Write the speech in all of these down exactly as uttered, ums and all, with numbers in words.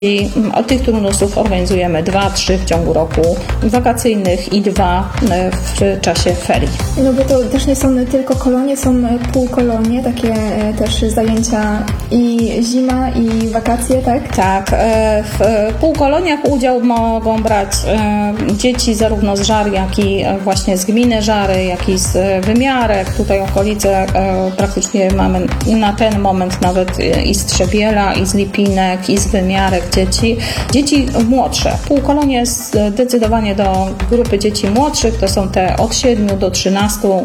I od tych turnusów organizujemy dwa, trzy w ciągu roku wakacyjnych i dwa w czasie ferii. No bo to też nie są tylko kolonie, są półkolonie, takie też zajęcia i zima, i wakacje, tak? Tak. W półkoloniach udział mogą brać dzieci zarówno z Żar, jak i właśnie z gminy Żary, jak i z Wymiarek. Tutaj okolice praktycznie mamy na ten moment nawet i z Trzebiela, i z Lipinek, i z Wymiarek dzieci. Dzieci młodsze. Półkolonie zdecydowanie do grupy dzieci młodszych, to są te od siedmiu do trzynastu,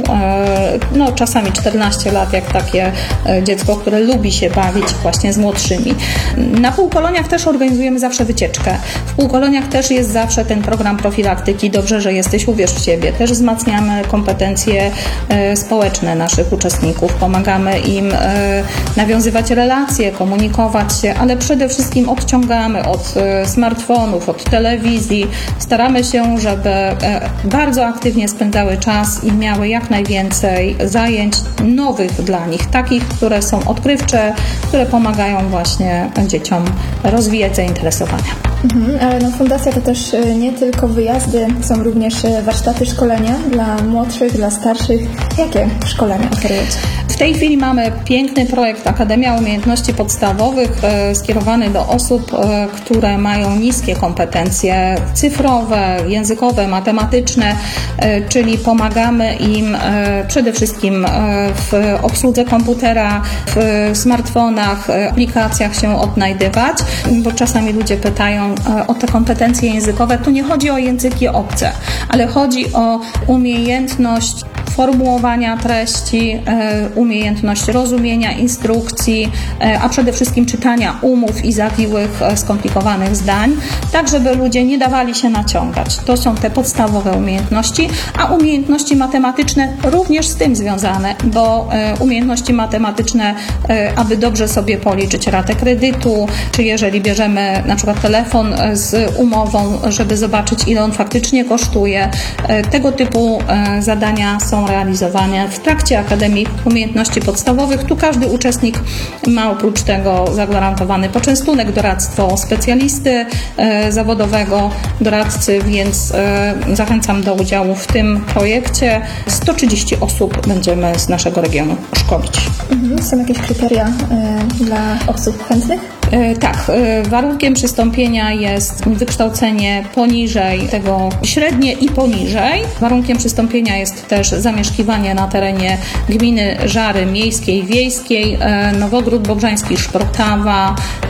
no czasami czternaście lat, jak takie dziecko, które lubi się bawić właśnie z młodszymi. Na półkoloniach też organizujemy zawsze wycieczkę. W półkoloniach też jest zawsze ten program profilaktyki Dobrze, że jesteś, uwierz w siebie. Też wzmacniamy kompetencje społeczne naszych uczestników. Pomagamy im nawiązywać relacje, komunikować się, ale przede wszystkim odciągamy od smartfonów, od telewizji. Staramy się, żeby bardzo aktywnie spędzały czas i miały jak najwięcej zajęć nowych dla nich, takich, które są odkrywcze, które pomagają właśnie dzieciom rozwijać zainteresowania. Mhm, ale no, fundacja to też nie tylko wyjazdy, są również warsztaty, szkolenia dla młodszych, dla starszych. Jakie szkolenia oferujecie? W tej chwili mamy piękny projekt Akademia Umiejętności Podstawowych e, skierowany do osób, e, które mają niskie kompetencje cyfrowe, językowe, matematyczne, e, czyli pomagamy im e, przede wszystkim e, w obsłudze komputera, w smartfonach, e, aplikacjach się odnajdywać, bo czasami ludzie pytają e, o te kompetencje językowe. Tu nie chodzi o języki obce, ale chodzi o umiejętność formułowania treści, umiejętność rozumienia instrukcji, a przede wszystkim czytania umów i zawiłych, skomplikowanych zdań, tak żeby ludzie nie dawali się naciągać. To są te podstawowe umiejętności, a umiejętności matematyczne również z tym związane, bo umiejętności matematyczne, aby dobrze sobie policzyć ratę kredytu, czy jeżeli bierzemy na przykład telefon z umową, żeby zobaczyć, ile on faktycznie kosztuje, tego typu zadania są realizowane w trakcie Akademii Umiejętności Podstawowych. Tu każdy uczestnik ma oprócz tego zagwarantowany poczęstunek, doradztwo specjalisty e, zawodowego, doradcy, więc e, zachęcam do udziału w tym projekcie. sto trzydzieści osób będziemy z naszego regionu szkolić. Mhm. Są jakieś kryteria y, dla osób chętnych? E, tak, e, warunkiem przystąpienia jest wykształcenie poniżej tego średnie i poniżej. Warunkiem przystąpienia jest też zamieszkiwanie na terenie gminy Żary miejskiej, wiejskiej, e, Nowogród Bobrzański, Szprotawa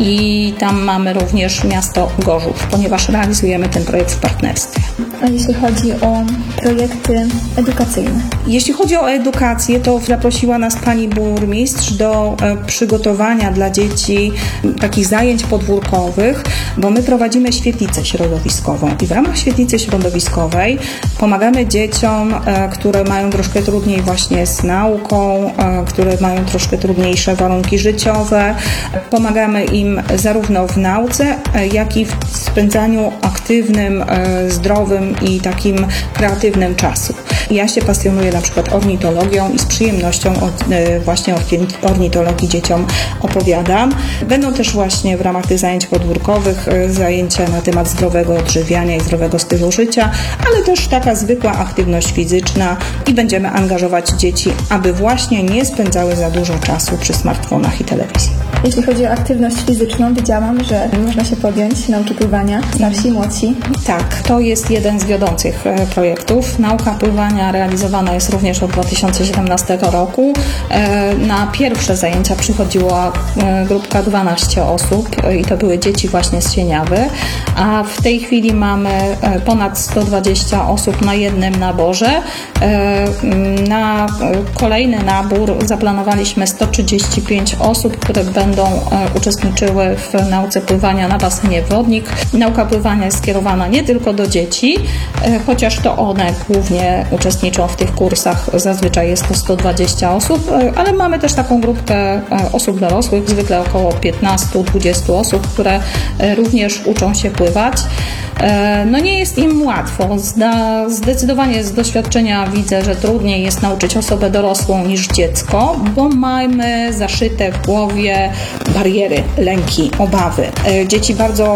i tam mamy również miasto Gorzów, ponieważ realizujemy ten projekt w partnerstwie. A jeśli chodzi o projekty edukacyjne? Jeśli chodzi o edukację, to zaprosiła nas pani burmistrz do e, przygotowania dla dzieci takich zajęć podwórkowych, bo my prowadzimy świetlicę środowiskową i w ramach świetlicy środowiskowej pomagamy dzieciom, e, które mają troszkę trudniej właśnie z nauką, e, które mają troszkę trudniejsze warunki życiowe. Pomagamy im zarówno w nauce, e, jak i w spędzaniu aktywnym, e, zdrowym i takim kreatywnym czasu. Ja się pasjonuję na przykład ornitologią i z przyjemnością od, właśnie o ornitologii dzieciom opowiadam. Będą też właśnie w ramach tych zajęć podwórkowych zajęcia na temat zdrowego odżywiania i zdrowego stylu życia, ale też taka zwykła aktywność fizyczna i będziemy angażować dzieci, aby właśnie nie spędzały za dużo czasu przy smartfonach i telewizji. Jeśli chodzi o aktywność fizyczną, widziałam, że można się podjąć nauki pływania, starsi, młodsi. Tak, to jest jeden z wiodących projektów. Nauka pływania realizowana jest również od dwa tysiące siedemnastego roku. Na pierwsze zajęcia przychodziła grupka dwanaście osób i to były dzieci właśnie z Sieniawy, a w tej chwili mamy ponad sto dwadzieścia osób na jednym naborze. Na kolejny nabór zaplanowaliśmy sto trzydzieści pięć osób, które będą uczestniczyły w nauce pływania na basenie Wodnik. Nauka pływania jest skierowana nie tylko do dzieci, chociaż to one głównie uczestniczą w tych kursach. Zazwyczaj jest to sto dwadzieścia osób, ale mamy też taką grupkę osób dorosłych, zwykle około piętnaście do dwudziestu osób, które również uczą się pływać. No nie jest im łatwo. Zdecydowanie z doświadczenia widzę, że trudniej jest nauczyć osobę dorosłą niż dziecko, bo mamy zaszyte w głowie bariery, lęki, obawy. Dzieci bardzo